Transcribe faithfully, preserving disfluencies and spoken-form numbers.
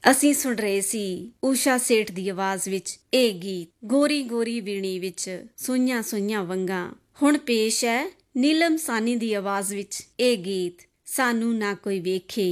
ਅਸੀਂ ਸੁਣ ਰਹੇ ਸੀ ਊਸ਼ਾ ਸੇਠ ਦੀ ਆਵਾਜ਼ ਵਿੱਚ ਇਹ ਗੀਤ ਗੋਰੀ ਗੋਰੀ ਵੀਣੀ ਵਿੱਚ ਸੂਈਆਂ ਸੂਈਆਂ ਵੰਗਾਂ। ਹੁਣ ਪੇਸ਼ ਹੈ ਨੀਲਮ ਸਾਨੀ ਦੀ ਆਵਾਜ਼ ਵਿੱਚ ਇਹ ਗੀਤ ਸਾਨੂੰ ਨਾ ਕੋਈ ਵੇਖੇ